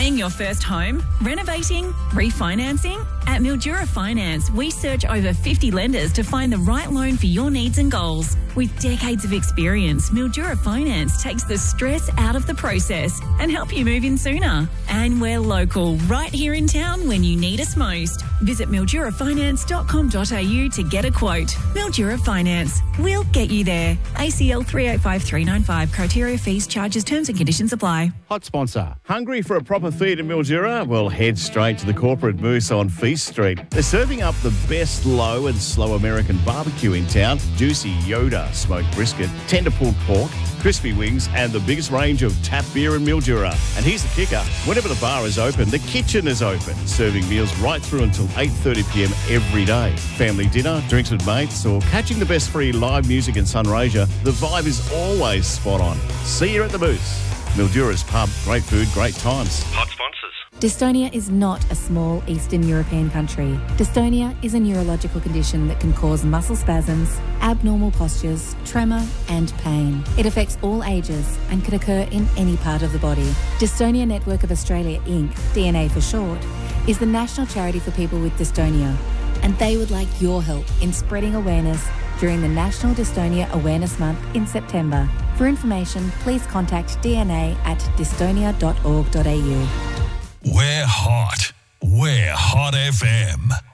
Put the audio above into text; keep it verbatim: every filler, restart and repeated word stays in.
Buying your first home? Renovating? Refinancing? At Mildura Finance, we search over fifty lenders to find the right loan for your needs and goals. With decades of experience, Mildura Finance takes the stress out of the process and help you move in sooner. And we're local, right here in town when you need us most. Visit mildura finance dot com dot a u to get a quote. Mildura Finance. We'll get you there. A C L three eight five three nine five. Criteria, fees, charges, terms and conditions apply. Hot sponsor. Hungry for a proper feed in Mildura? Well, head straight to the Corporate Moose on Feast Street. They're serving up the best low and slow American barbecue in town. Juicy Yoda smoked brisket, tender pulled pork, crispy wings, and the biggest range of tap beer in Mildura. And here's the kicker. Whenever the bar is open, the kitchen is open, serving meals right through until eight thirty p m every day. Family dinner, drinks with mates, or catching the best free live music in Sunraysia, the vibe is always spot on. See you at the Moose. Mildura's pub, great food, great times. Hot sponsors. Dystonia is not a small Eastern European country. Dystonia is a neurological condition that can cause muscle spasms, abnormal postures, tremor and pain. It affects all ages and can occur in any part of the body. Dystonia Network of Australia Incorporated, D N A for short, is the national charity for people with dystonia, and they would like your help in spreading awareness during the National Dystonia Awareness Month in September. For information, please contact D N A at dystonia dot org dot a u. We're hot. We're Hot F M.